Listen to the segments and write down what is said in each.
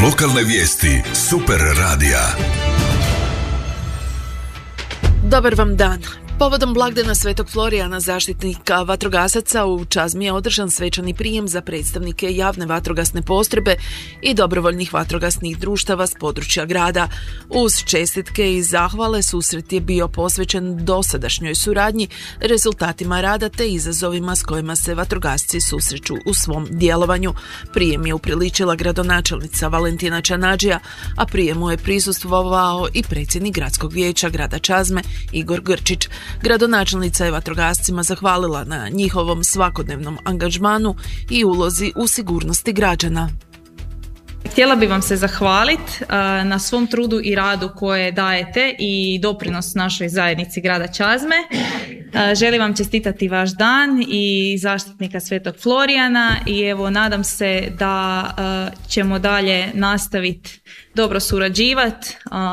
Lokalne vijesti Super radija. Dobar vam dan. Povodom blagdana Svetog Florijana, zaštitnika vatrogasaca, u Čazmi je održan svečani prijem za predstavnike javne vatrogasne postrojbe i dobrovoljnih vatrogasnih društava s područja grada. Uz čestitke i zahvale susret je bio posvećen dosadašnjoj suradnji, rezultatima rada te izazovima s kojima se vatrogasci susreću u svom djelovanju. Prijem je upriličila gradonačelnica Valentina Čanadžija, a prijemu je prisustvovao i predsjednik gradskog vijeća grada Čazme Igor Grčić. Gradonačelnica je vatrogascima zahvalila na njihovom svakodnevnom angažmanu i ulozi u sigurnosti građana. Htjela bih vam se zahvaliti na svom trudu i radu koje dajete i doprinos našoj zajednici grada Čazme. Želim vam čestitati vaš dan i zaštitnika Svetog Florijana i evo nadam se da ćemo dalje nastaviti dobro surađivati,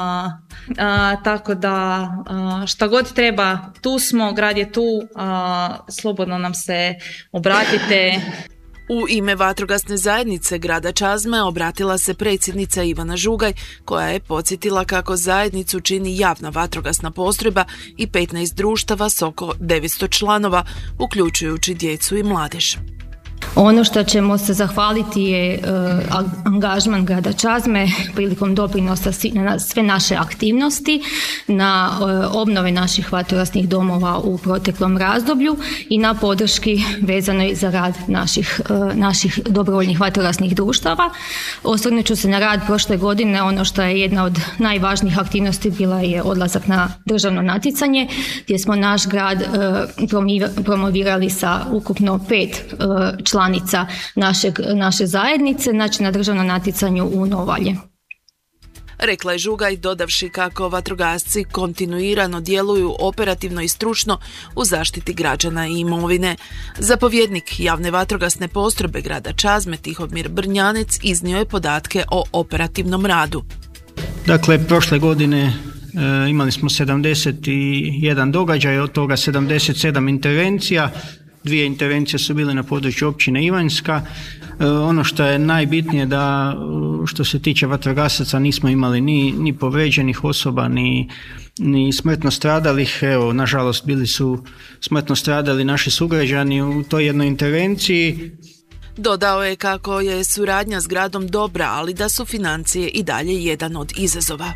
tako da šta god treba tu smo, grad je tu, slobodno nam se obratite. U ime vatrogasne zajednice grada Čazme obratila se predsjednica Ivana Žugaj, koja je podsjetila kako zajednicu čini javna vatrogasna postrojba i 15 društava s oko 900 članova, uključujući djecu i mladež. Ono što ćemo se zahvaliti je angažman grada Čazme prilikom doprinosa na sve naše aktivnosti, na obnove naših vatrogasnih domova u proteklom razdoblju i na podrški vezanoj za rad naših dobrovoljnih vatrogasnih društava. Osvrnut ću se na rad prošle godine. Ono što je jedna od najvažnijih aktivnosti bila je odlazak na državno natjecanje, gdje smo naš grad promovirali sa ukupno 5 članica naše zajednice, znači na državnom natjecanju u Novalje. Rekla je Žugaj, dodavši kako vatrogasci kontinuirano djeluju operativno i stručno u zaštiti građana i imovine. Zapovjednik javne vatrogasne postrojbe grada Čazme Tihomir Brnjanec iznio je podatke o operativnom radu. Dakle, prošle godine imali smo 71 događaj, od toga 77 intervencija. 2 intervencije su bile na području općine Ivanjska. Ono što je najbitnije da što se tiče vatrogasaca nismo imali ni povrijeđenih osoba, ni smrtno stradalih. Evo, nažalost, bili su smrtno stradali naši sugrađani u toj jednoj intervenciji. Dodao je kako je suradnja s gradom dobra, ali da su financije i dalje jedan od izazova.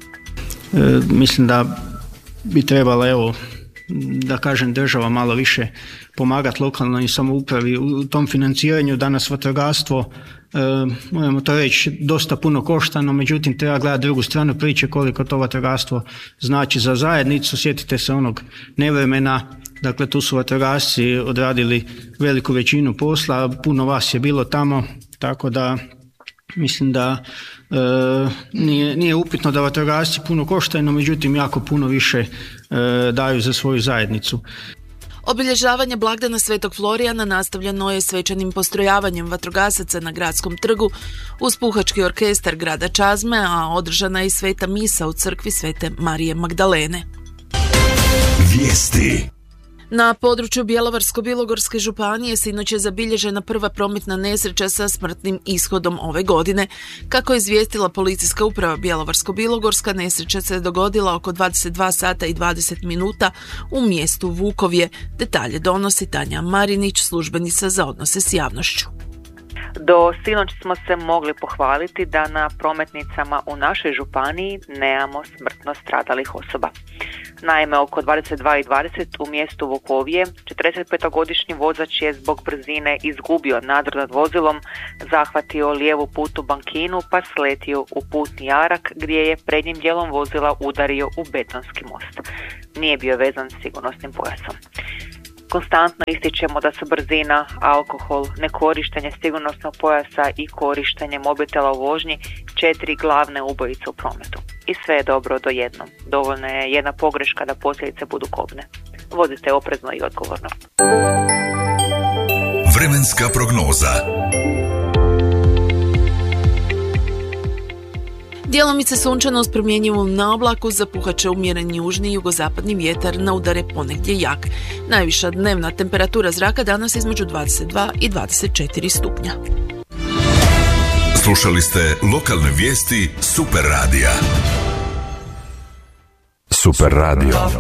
Mislim da bi trebala, da kažem, država malo više pomagati lokalnoj samoupravi u tom financiranju. Danas vatrogastvo, moramo to reći, dosta puno košta, no međutim treba gledati drugu stranu priče, koliko to vatrogastvo znači za zajednicu. Sjetite se onog nevremena, dakle tu su vatrogasci odradili veliku većinu posla, puno vas je bilo tamo, tako da mislim da nije upitno da vatrogasci puno koštaju, no međutim jako puno više daju za svoju zajednicu. Obilježavanje blagdana Svetog Florijana nastavljeno je svečanim postrojavanjem vatrogasaca na gradskom trgu uz puhački orkestar grada Čazme, a održana je i sveta misa u crkvi Svete Marije Magdalene. Vijesti. Na području Bjelovarsko-bilogorske županije sinoć je zabilježena prva prometna nesreća sa smrtnim ishodom ove godine. Kako je izvijestila policijska uprava Bjelovarsko-bilogorska, nesreća se dogodila oko 22 sata i 20 minuta u mjestu Vukovje. Detalje donosi Tanja Marinić, službenica za odnose s javnošću. Do sinoć smo se mogli pohvaliti da na prometnicama u našoj županiji nemamo smrtno stradalih osoba. Naime, oko 22:20 u mjestu Vukovje 45-godišnji vozač je zbog brzine izgubio nadzor nad vozilom, zahvatio lijevu putu bankinu pa sletio u putni jarak gdje je prednjim dijelom vozila udario u betonski most. Nije bio vezan s sigurnosnim pojasom. Konstantno ističemo da su brzina, alkohol, nekorištenje sigurnosnog pojasa i korištenje mobitela u vožnji 4 glavne ubojice u prometu. I sve je dobro do jednom. Dovoljna je jedna pogreška da posljedice budu kobne. Vozite oprezno i odgovorno. Vremenska prognoza. Djelomice sunčano s promjenjivom na oblaku, zapuhat će umjeren južni jugozapadni vjetar, na udare ponegdje jak. Najviša dnevna temperatura zraka danas između 22 i 24 stupnja. Slušali ste lokalne vijesti Super radija. Super radio.